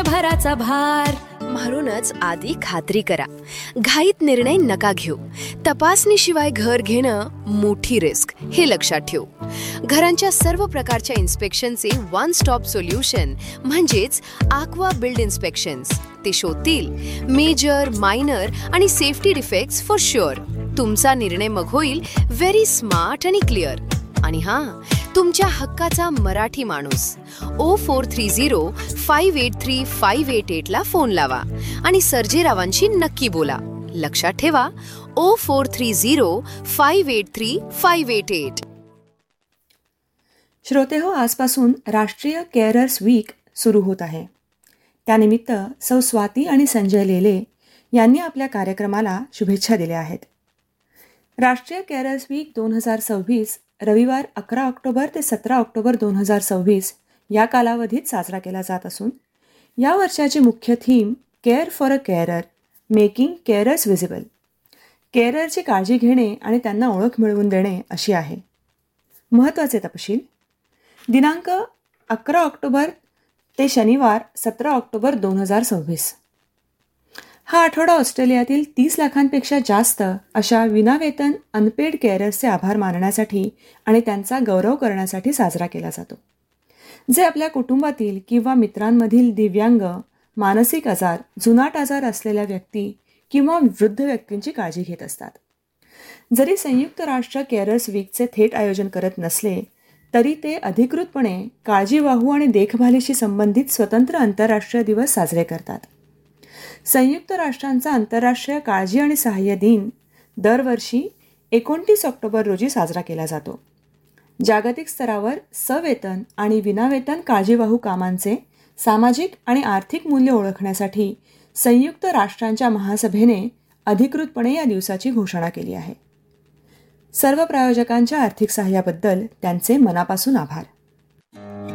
भराचा भार. म्हणूनच आधी खात्री करा. घाईत निर्णय नका घेऊ. तपासणीशिवाय घर घेणं मोठी रिस्क, हे लक्षात ठेवू. घरांच्या सर्व प्रकारच्या इन्स्पेक्शनचे वन स्टॉप सोल्युशन म्हणजेच आक्वा बिल्ड इन्स्पेक्शन्स. ते शोधतील मेजर, मायनर आणि सेफ्टी डिफेक्ट्स फॉर शुअर. तुमचा निर्णय मग होईल व्हेरी स्मार्ट आणि क्लिअर. आणि तुमच्या हक्काचा मराठी माणूस 0430-583-588 ला फोन लावा आणि सर्जेरावांशी नक्की बोला. लक्षात ठेवा, 0430-583-588. श्रोतेहो, आजपासून राष्ट्रीय केअरर्स वीक सुरू होत आहे. त्यानिमित्त सौ स्वाती आणि संजय लेले यांनी आपल्या कार्यक्रमाला शुभेच्छा दिल्या आहेत. राष्ट्रीय केअरर्स वीक 2026 रविवार 11 ऑक्टोबर ते 17 ऑक्टोबर 2026 या कालावधीत साजरा केला जात असून या वर्षाची मुख्य theme care for a केअरर, making केअरर्स visible. केअररची काळजी घेणे आणि त्यांना ओळख मिळवून देणे अशी आहे. महत्त्वाचे तपशील: दिनांक 11 ऑक्टोबर ते शनिवार 17 ऑक्टोबर 2026. हा आठवडा ऑस्ट्रेलियातील 30 लाखांपेक्षा जास्त अशा विनावेतन अनपेड केअरर्सचे आभार मानण्यासाठी आणि त्यांचा गौरव करण्यासाठी साजरा केला जातो, जे आपल्या कुटुंबातील किंवा मित्रांमधील दिव्यांग, मानसिक आजार, जुनाट आजार असलेल्या व्यक्ती किंवा वृद्ध व्यक्तींची काळजी घेत असतात. जरी संयुक्त राष्ट्र केअरर्स वीकचे थेट आयोजन करत नसले तरी ते अधिकृतपणे काळजीवाहू आणि देखभालीशी संबंधित स्वतंत्र आंतरराष्ट्रीय दिवस साजरे करतात. संयुक्त राष्ट्रांचा आंतरराष्ट्रीय काळजी आणि सहाय्य दिन दरवर्षी 29 ऑक्टोबर रोजी साजरा केला जातो. जागतिक स्तरावर सवेतन आणि विनावेतन काळजीवाहू कामांचे सामाजिक आणि आर्थिक मूल्य ओळखण्यासाठी संयुक्त राष्ट्रांच्या महासभेने अधिकृतपणे या दिवसाची घोषणा केली आहे. सर्व प्रायोजकांच्या आर्थिक सहाय्याबद्दल त्यांचे मनापासून आभार.